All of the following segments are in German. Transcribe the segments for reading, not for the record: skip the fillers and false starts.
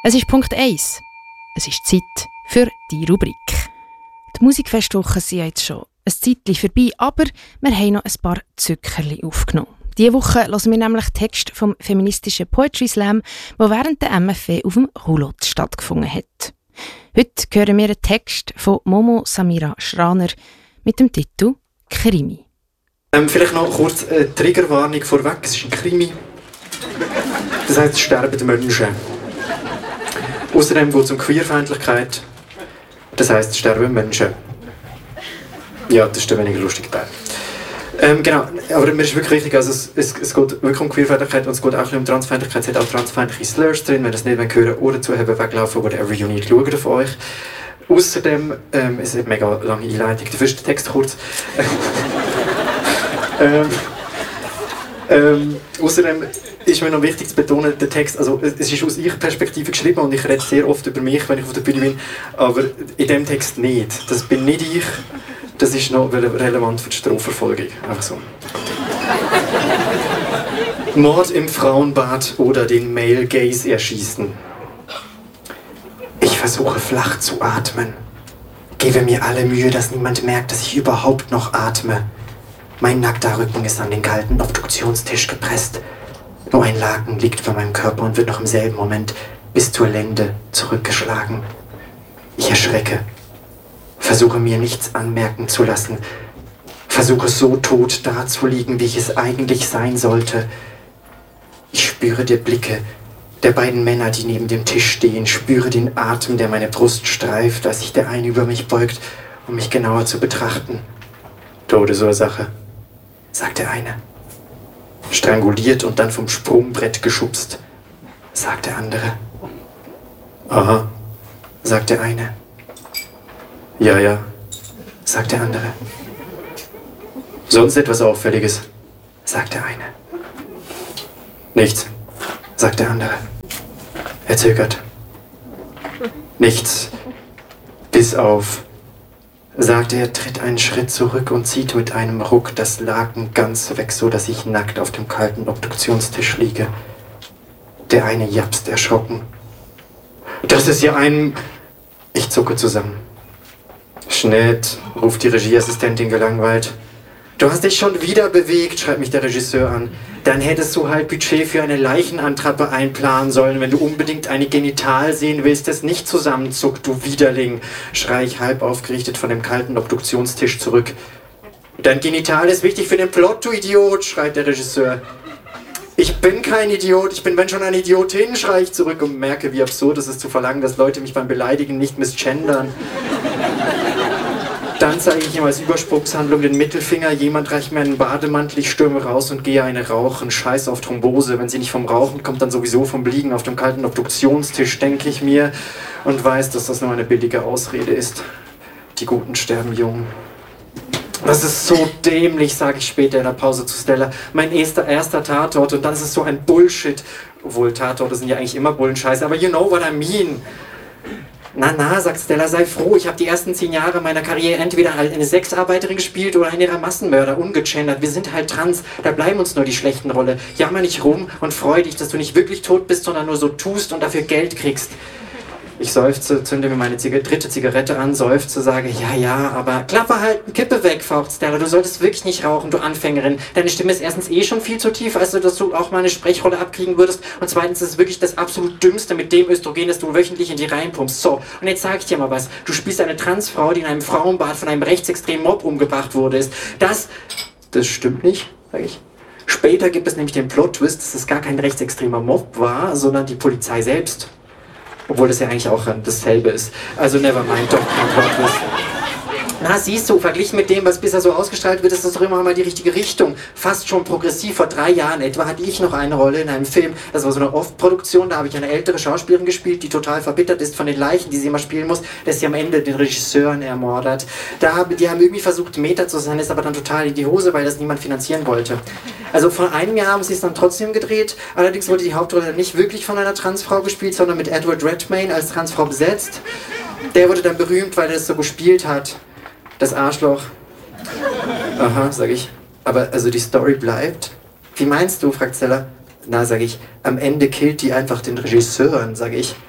Es ist Punkt 1. Es ist Zeit für die Rubrik. Die Musikfestwochen sind jetzt schon ein Zeitchen vorbei, aber wir haben noch ein paar Zückerchen aufgenommen. Diese Woche hören wir nämlich Text vom feministischen Poetry Slam, der während der MFW auf dem Hulot stattgefunden hat. Heute hören wir einen Text von Momo Samira Schraner mit dem Titel «Krimi». Vielleicht noch kurz eine Triggerwarnung vorweg. Es ist ein Krimi. Das heisst, es sterben Menschen. Außerdem geht es um Queerfeindlichkeit. Das heisst, es sterben Menschen. Ja, das ist der weniger lustige Teil. Genau, aber mir ist wirklich wichtig, also es geht wirklich um Queerfeindlichkeit und es geht auch um Transfeindlichkeit. Es hat auch transfeindliche Slurs drin. Wenn ihr das nicht hören wollt, Ohren zu haben, weglaufen, whatever you need, schaut auf euch. Außerdem, es ist eine mega lange Einleitung, der erste Text kurz. Außerdem ist mir noch wichtig zu betonen, der Text, also es ist aus Ich-Perspektive geschrieben und ich rede sehr oft über mich, wenn ich auf der Bühne bin, aber in dem Text nicht. Das bin nicht ich, das ist noch relevant für die Strafverfolgung. Einfach so. Mord im Frauenbad oder den Male Gaze erschießen. Ich versuche flach zu atmen. Gebe mir alle Mühe, dass niemand merkt, dass ich überhaupt noch atme. Mein nackter Rücken ist an den kalten Obduktionstisch gepresst. Nur ein Laken liegt vor meinem Körper und wird noch im selben Moment bis zur Lende zurückgeschlagen. Ich erschrecke. Versuche mir nichts anmerken zu lassen. Versuche so tot dazuliegen, wie ich es eigentlich sein sollte. Ich spüre die Blicke der beiden Männer, die neben dem Tisch stehen. Spüre den Atem, der meine Brust streift, als sich der eine über mich beugt, um mich genauer zu betrachten. Todesursache, sagt der eine. Stranguliert und dann vom Sprungbrett geschubst, sagt der andere. Aha, sagt der eine. Ja, ja, sagt der andere. Sonst etwas Auffälliges, sagt der eine. Nichts, sagt der andere. Er zögert. Nichts, bis auf... sagt er, tritt einen Schritt zurück und zieht mit einem Ruck das Laken ganz weg, so dass ich nackt auf dem kalten Obduktionstisch liege. Der eine japst erschrocken. Das ist ja ein... Ich zucke zusammen. Schnitt, ruft die Regieassistentin gelangweilt. Du hast dich schon wieder bewegt, schreibt mich der Regisseur an. Dann hättest du halt Budget für eine Leichenantrappe einplanen sollen, wenn du unbedingt eine Genital sehen willst, das nicht zusammenzuckt, du Widerling, schrei ich halb aufgerichtet von dem kalten Obduktionstisch zurück. Dein Genital ist wichtig für den Plot, du Idiot, schreit der Regisseur. Ich bin kein Idiot, ich bin wenn schon eine Idiotin, schrei ich zurück und merke, wie absurd es ist zu verlangen, dass Leute mich beim Beleidigen nicht misgendern. Dann zeige ich ihm als Übersprungshandlung den Mittelfinger, jemand reicht mir einen Bademantel, ich stürme raus und gehe eine rauchen, scheiß auf Thrombose, wenn sie nicht vom Rauchen kommt, dann sowieso vom Liegen auf dem kalten Obduktionstisch, denke ich mir und weiß, dass das nur eine billige Ausrede ist. Die Guten sterben jung. Das ist so dämlich, sage ich später in der Pause zu Stella. Mein erster Tatort und dann ist es so ein Bullshit. Obwohl Tatorte sind ja eigentlich immer Bullenscheiße, aber you know what I mean. Na, sagt Stella, sei froh, ich habe die ersten 10 Jahre meiner Karriere entweder halt eine Sexarbeiterin gespielt oder eine ihrer Massenmörder, ungegendert. Wir sind halt trans, da bleiben uns nur die schlechten Rolle. Jammer nicht rum und freu dich, dass du nicht wirklich tot bist, sondern nur so tust und dafür Geld kriegst. Ich seufze, zünde mir meine dritte Zigarette an, seufze, sage, ja, aber Klappe halten, Kippe weg, faucht Stella, du solltest wirklich nicht rauchen, du Anfängerin. Deine Stimme ist erstens schon viel zu tief, als dass du auch mal eine Sprechrolle abkriegen würdest und zweitens ist es wirklich das absolut Dümmste mit dem Östrogen, das du wöchentlich in die Reihen pumpst. So, und jetzt sag ich dir mal was, du spielst eine Transfrau, die in einem Frauenbad von einem rechtsextremen Mob umgebracht wurde. Das stimmt nicht, sage ich. Später gibt es nämlich den Plot-Twist, dass es gar kein rechtsextremer Mob war, sondern die Polizei selbst. Obwohl das ja eigentlich auch dasselbe ist. Also nevermind, doch kein Plot-Twist. Na, siehst du, verglichen mit dem, was bisher so ausgestrahlt wird, ist das doch immer mal die richtige Richtung. Fast schon progressiv. Vor 3 Jahren etwa hatte ich noch eine Rolle in einem Film. Das war so eine Off-Produktion, da habe ich eine ältere Schauspielerin gespielt, die total verbittert ist von den Leichen, die sie immer spielen muss, dass sie am Ende den Regisseuren ermordet. Die haben irgendwie versucht, Meta zu sein, ist aber dann total in die Hose, weil das niemand finanzieren wollte. Also vor einem Jahr haben sie es dann trotzdem gedreht, allerdings wurde die Hauptrolle dann nicht wirklich von einer Transfrau gespielt, sondern mit Edward Redmayne als Transfrau besetzt. Der wurde dann berühmt, weil er es so gespielt hat. Das Arschloch. Aha, sag ich. Aber also die Story bleibt. Wie meinst du, fragt Stella. Na, sag ich, am Ende killt die einfach den Regisseur, sag ich.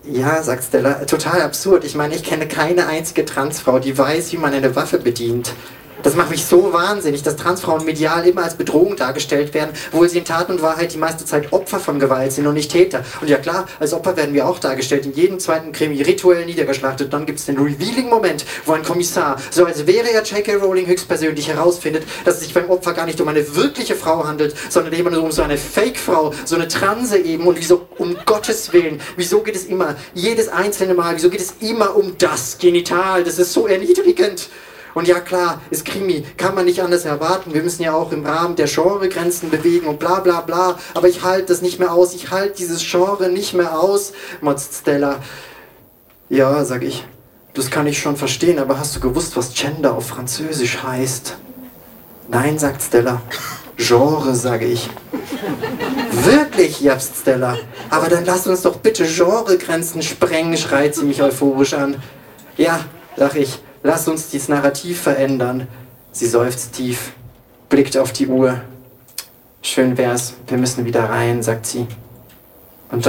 Ja, sagt Stella, total absurd. Ich meine, ich kenne keine einzige Transfrau, die weiß, wie man eine Waffe bedient. Das macht mich so wahnsinnig, dass Transfrauen medial immer als Bedrohung dargestellt werden, obwohl sie in Tat und Wahrheit die meiste Zeit Opfer von Gewalt sind und nicht Täter. Und ja klar, als Opfer werden wir auch dargestellt, in jedem zweiten Krimi rituell niedergeschlachtet. Dann gibt es den Revealing-Moment, wo ein Kommissar, so als wäre er J.K. Rowling höchstpersönlich, herausfindet, dass es sich beim Opfer gar nicht um eine wirkliche Frau handelt, sondern eben nur um so eine Fake-Frau, so eine Transe eben. Und wieso, um Gottes Willen, wieso geht es immer, jedes einzelne Mal, wieso geht es immer um das Genital? Das ist so erniedrigend. Und ja klar, ist Krimi, kann man nicht anders erwarten. Wir müssen ja auch im Rahmen der Genregrenzen bewegen und bla bla bla. Aber ich halte das nicht mehr aus. Ich halte dieses Genre nicht mehr aus, motzt Stella. Ja, sag ich. Das kann ich schon verstehen, aber hast du gewusst, was Gender auf Französisch heißt? Nein, sagt Stella. Genre, sage ich. Wirklich, japst Stella. Aber dann lass uns doch bitte Genregrenzen sprengen, schreit sie mich euphorisch an. Ja, sag ich. Lass uns dieses Narrativ verändern. Sie seufzt tief, blickt auf die Uhr. Schön wär's, wir müssen wieder rein, sagt sie. Und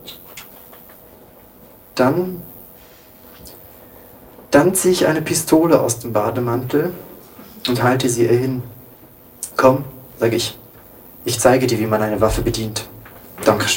dann ziehe ich eine Pistole aus dem Bademantel und halte sie ihr hin. Komm, sag ich. Ich zeige dir, wie man eine Waffe bedient. Dankeschön.